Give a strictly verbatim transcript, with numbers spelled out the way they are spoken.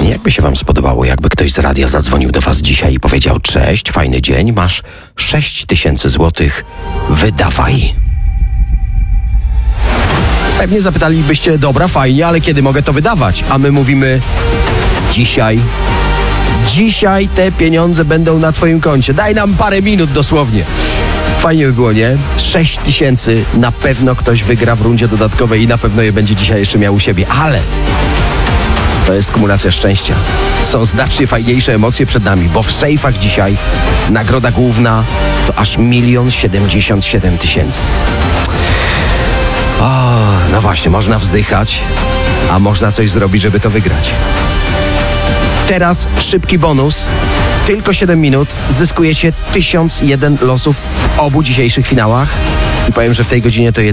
Jakby się wam spodobało, jakby ktoś z radia zadzwonił do was dzisiaj i powiedział: cześć, fajny dzień, masz sześć tysięcy złotych, wydawaj. Pewnie zapytalibyście: dobra, fajnie, ale kiedy mogę to wydawać? A my mówimy: dzisiaj. Dzisiaj te pieniądze będą na twoim koncie. Daj nam parę minut dosłownie. Fajnie by było, nie? sześć tysięcy na pewno ktoś wygra w rundzie dodatkowej i na pewno je będzie dzisiaj jeszcze miał u siebie, ale to jest kumulacja szczęścia. Są znacznie fajniejsze emocje przed nami, bo w sejfach dzisiaj nagroda główna to aż milion siedemdziesiąt siedem tysięcy. O, no właśnie, można wzdychać, a można coś zrobić, żeby to wygrać. Teraz szybki bonus. Tylko siedem minut. Zyskujecie tysiąc jeden losów w obu dzisiejszych finałach. I powiem, że w tej godzinie to